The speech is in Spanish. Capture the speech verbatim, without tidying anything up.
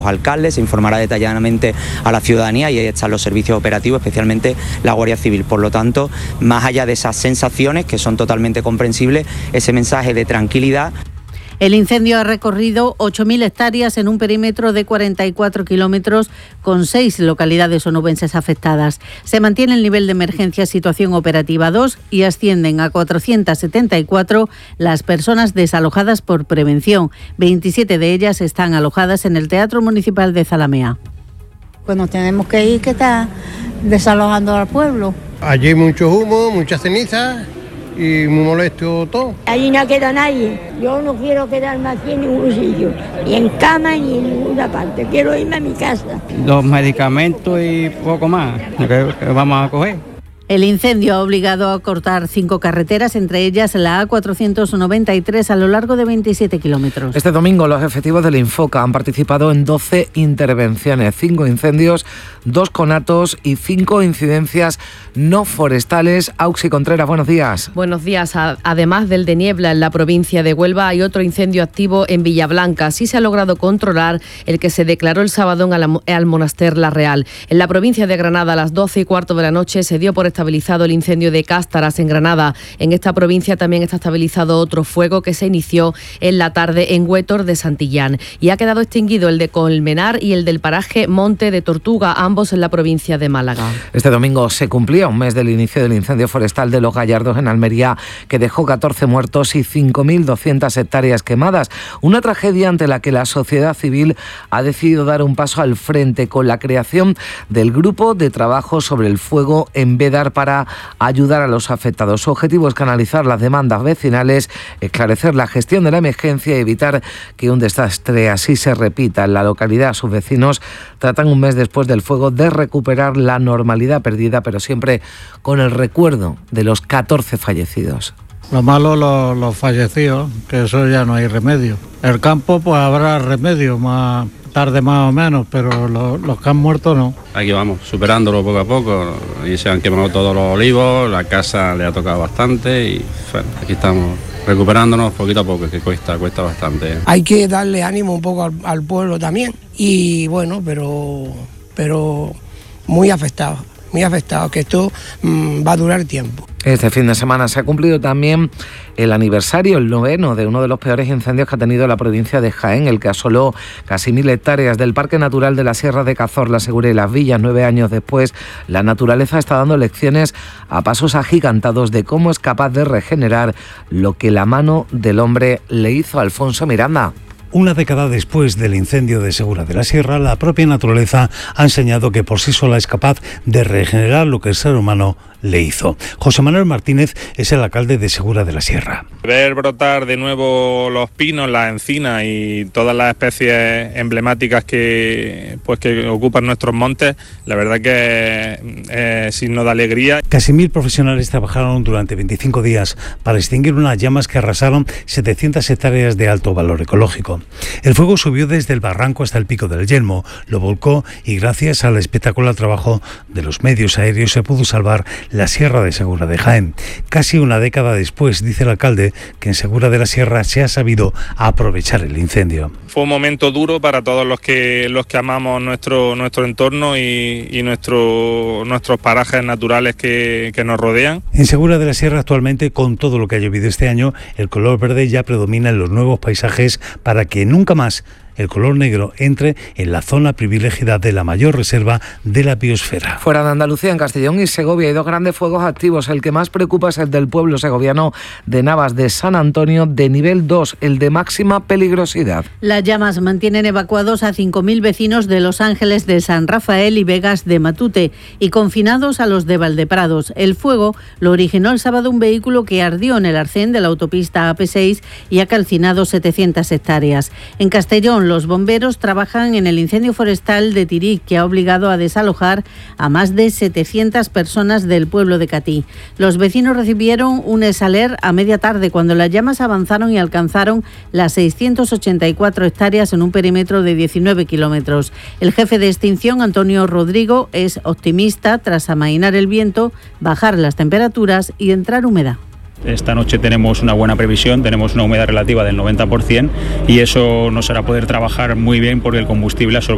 alcaldes, se informará detalladamente a la ciudadanía y ahí están los servicios operativos, especialmente la Guardia Civil. Por lo tanto, más allá de esas sensaciones que son totalmente comprensibles, ese mensaje de tranquilidad. El incendio ha recorrido ocho mil hectáreas en un perímetro de cuarenta y cuatro kilómetros con seis localidades onubenses afectadas. Se mantiene el nivel de emergencia situación operativa dos y ascienden a cuatrocientas setenta y cuatro las personas desalojadas por prevención. veintisiete de ellas están alojadas en el Teatro Municipal de Zalamea. Cuando tenemos que ir, que está desalojando al pueblo. Allí hay mucho humo, muchas cenizas y muy molesto todo. Allí no queda nadie. Yo no quiero quedarme aquí en ningún sitio, ni en cama ni en ninguna parte. Quiero irme a mi casa. Los medicamentos y poco más que, que vamos a coger. El incendio ha obligado a cortar cinco carreteras, entre ellas la A cuatrocientos noventa y tres a lo largo de veintisiete kilómetros. Este domingo los efectivos del Infoca han participado en doce intervenciones, cinco incendios, dos conatos y cinco incidencias no forestales. Auxi Contreras, buenos días. Buenos días. Además del de Niebla en la provincia de Huelva, hay otro incendio activo en Villablanca. Sí se ha logrado controlar el que se declaró el sábado en el Monaster La Real. En la provincia de Granada, a las doce y cuarto de la noche, se dio por estabilizado el incendio de Cástaras en Granada. En esta provincia también está estabilizado otro fuego que se inició en la tarde en Huétor de Santillán. Y ha quedado extinguido el de Colmenar y el del paraje Monte de Tortuga, ambos en la provincia de Málaga. Este domingo se cumplía un mes del inicio del incendio forestal de Los Gallardos en Almería, que dejó catorce muertos y cinco mil doscientas hectáreas quemadas. Una tragedia ante la que la sociedad civil ha decidido dar un paso al frente con la creación del Grupo de Trabajo sobre el Fuego en Bédar para ayudar a los afectados. Su objetivo es canalizar las demandas vecinales, esclarecer la gestión de la emergencia y evitar que un desastre así se repita. En la localidad, sus vecinos tratan un mes después del fuego de recuperar la normalidad perdida, pero siempre con el recuerdo de los catorce fallecidos. Lo malo, los, los fallecidos, que eso ya no hay remedio. El campo, pues habrá remedio, más tarde más o menos, pero los, los que han muerto no. Aquí vamos, superándolo poco a poco, y se han quemado todos los olivos, la casa le ha tocado bastante y bueno, aquí estamos recuperándonos poquito a poco, que cuesta, cuesta bastante. Hay que darle ánimo un poco al, al pueblo también, y bueno, pero, pero muy afectado. muy afectados, que esto mmm, va a durar tiempo. Este fin de semana se ha cumplido también el aniversario, el noveno, de uno de los peores incendios que ha tenido la provincia de Jaén, el que asoló casi mil hectáreas del Parque Natural de la Sierra de Cazorla, Segura y Las Villas. Nueve años después, la naturaleza está dando lecciones a pasos agigantados de cómo es capaz de regenerar lo que la mano del hombre le hizo a Alfonso Miranda. Una década después del incendio de Segura de la Sierra, la propia naturaleza ha enseñado que por sí sola es capaz de regenerar lo que el ser humano le hizo. José Manuel Martínez es el alcalde de Segura de la Sierra. Ver brotar de nuevo los pinos, las encinas y todas las especies emblemáticas que, pues, que ocupan nuestros montes, la verdad que es signo de alegría. Casi mil profesionales trabajaron durante veinticinco días para extinguir unas llamas que arrasaron setecientas hectáreas de alto valor ecológico. El fuego subió desde el barranco hasta el Pico del Yelmo, lo volcó y gracias al espectacular trabajo de los medios aéreos se pudo salvar la Sierra de Segura de Jaén. Casi una década después, dice el alcalde, que en Segura de la Sierra se ha sabido aprovechar el incendio. Fue un momento duro para todos los que los que amamos nuestro nuestro entorno y, y nuestro, nuestros parajes naturales que, que nos rodean. En Segura de la Sierra actualmente, con todo lo que ha llovido este año, el color verde ya predomina en los nuevos paisajes para que nunca más el color negro entre en la zona privilegiada de la mayor reserva de la biosfera. Fuera de Andalucía, en Castellón y Segovia, hay dos grandes fuegos activos. El que más preocupa es el del pueblo segoviano de Navas de San Antonio, de nivel dos, el de máxima peligrosidad. Las llamas mantienen evacuados a cinco mil vecinos de Los Ángeles de San Rafael y Vegas de Matute y confinados a los de Valdeprados. El fuego lo originó el sábado un vehículo que ardió en el arcén de la autopista A P seis y ha calcinado setecientas hectáreas. En Castellón, los bomberos trabajan en el incendio forestal de Tiric, que ha obligado a desalojar a más de setecientas personas del pueblo de Catí. Los vecinos recibieron un exaler a media tarde cuando las llamas avanzaron y alcanzaron las seiscientas ochenta y cuatro hectáreas en un perímetro de diecinueve kilómetros. El jefe de extinción, Antonio Rodrigo, es optimista tras amainar el viento, bajar las temperaturas y entrar humedad. Esta noche tenemos una buena previsión, tenemos una humedad relativa del noventa por ciento y eso nos hará poder trabajar muy bien porque el combustible absorbe